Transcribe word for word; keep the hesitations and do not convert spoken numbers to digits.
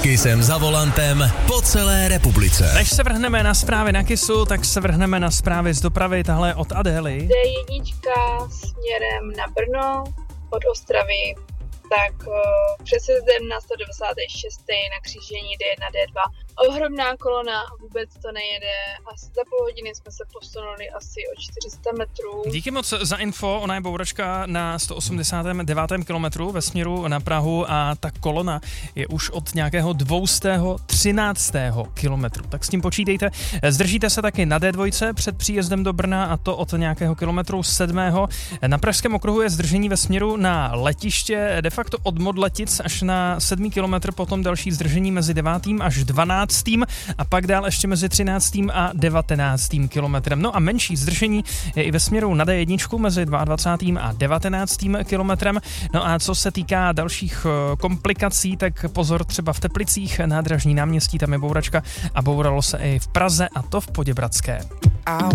Kysem za volantem po celé republice. Než se vrhneme na zprávy na Kysu, tak se vrhneme na zprávy z dopravy, tahle od Adély. dé jedna směrem na Brno od Ostravy, tak uh, přesezdem na sto devadesát šest na křížení dé jedna dé dva. Ohromná kolona, vůbec to nejede a za půl hodiny jsme se posunuli asi o čtyři sta metrů. Díky moc za info, ona je bouračka na sto osmdesát devět kilometrů ve směru na Prahu a ta kolona je už od nějakého dvě stě třináct kilometru. Tak s tím počítejte. Zdržíte se taky na dé dva před příjezdem do Brna a to od nějakého kilometru sedmého. Na Pražském okruhu je zdržení ve směru na letiště, de facto od Modletic až na sedmý kilometr, potom další zdržení mezi devátým až dvanáctým a pak dál ještě mezi třináctým a devatenáctým kilometrem. No a menší zdržení je i ve směru na dé jedna mezi dvacátým druhým a devatenáctým kilometrem. No a co se týká dalších komplikací, tak pozor třeba v Teplicích, nádražní náměstí, tam je bouračka a bouralo se i v Praze a to v Poděbradské.